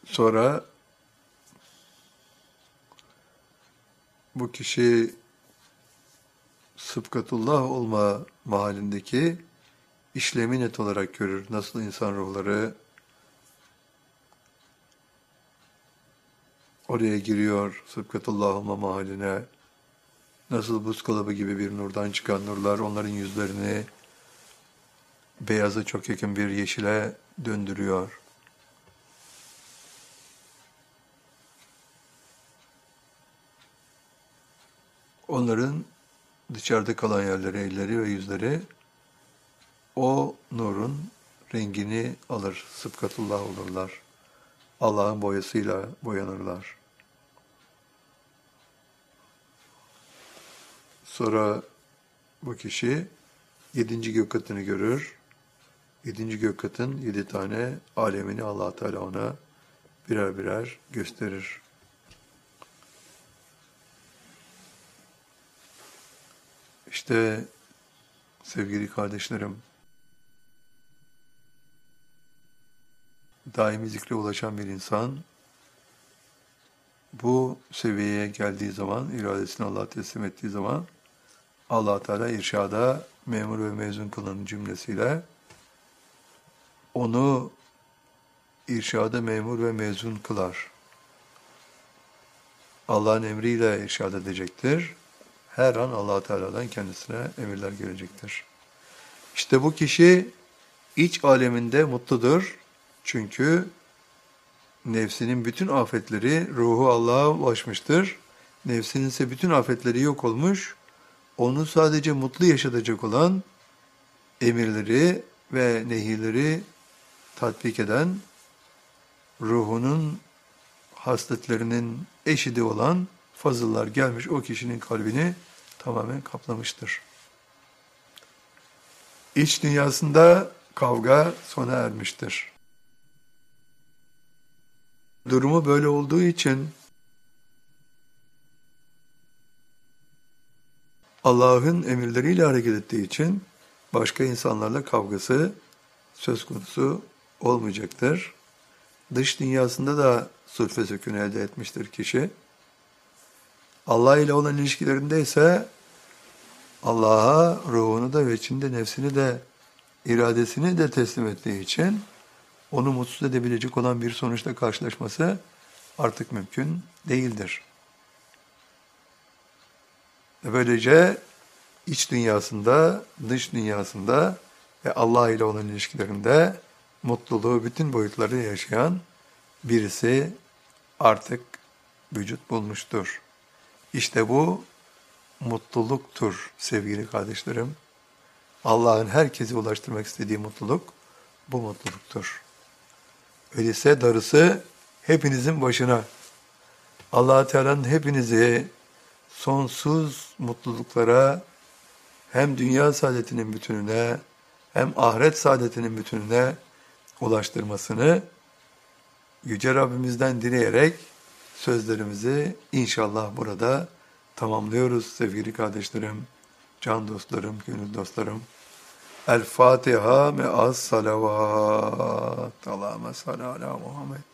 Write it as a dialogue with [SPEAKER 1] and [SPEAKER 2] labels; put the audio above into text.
[SPEAKER 1] Sonra bu kişi sıbgatullah olma mahallindeki işlemi net olarak görür. Nasıl insan ruhları oraya giriyor, sıbgatullah olma mahalline, nasıl buz kalıbı gibi bir nurdan çıkan nurlar onların yüzlerini beyaza çok yakın bir yeşile döndürüyor. Onların dışarıda kalan yerleri, elleri ve yüzleri o nurun rengini alır, sıbgatullah olurlar. Allah'ın boyasıyla boyanırlar. Sonra bu kişi 7. gök katını görür. 7. gök katın 7 tane alemini Allah Teala ona birer birer gösterir. İşte sevgili kardeşlerim, daimi zikre ulaşan bir insan bu seviyeye geldiği zaman, iradesini Allah'a teslim ettiği zaman Allah Teala irşada memur ve mezun kılanın cümlesiyle onu irşada memur ve mezun kılar. Allah'ın emriyle irşad edecektir. Her an Allah Teala'dan kendisine emirler gelecektir. İşte bu kişi iç aleminde mutludur. Çünkü nefsinin bütün afetleri ruhu Allah'a ulaşmıştır. Nefsinin ise bütün afetleri yok olmuş. Onu sadece mutlu yaşatacak olan emirleri ve nehirleri tatbik eden, ruhunun hasletlerinin eşidi olan fazıllar gelmiş, o kişinin kalbini tamamen kaplamıştır. İç dünyasında kavga sona ermiştir. Durumu böyle olduğu için Allah'ın emirleriyle hareket ettiği için başka insanlarla kavgası söz konusu olmayacaktır. Dış dünyasında da sulh ve sükun elde etmiştir kişi. Allah ile olan ilişkilerinde ise Allah'a ruhunu da ve içinde nefsini de iradesini de teslim ettiği için onu mutsuz edebilecek olan bir sonuçla karşılaşması artık mümkün değildir. Böylece iç dünyasında, dış dünyasında ve Allah ile olan ilişkilerinde mutluluğu bütün boyutları yaşayan birisi artık vücut bulmuştur. İşte bu mutluluktur sevgili kardeşlerim. Allah'ın herkese ulaştırmak istediği mutluluk bu mutluluktur. Öyleyse darısı hepinizin başına. Allah Teala'nın hepinizi sonsuz mutluluklara, hem dünya saadetinin bütününe hem ahiret saadetinin bütününe ulaştırmasını Yüce Rabbimizden dileyerek sözlerimizi inşallah burada tamamlıyoruz sevgili kardeşlerim, can dostlarım, gönül dostlarım. El Fatiha me'as salavat. Allahümme salli ala Muhammed.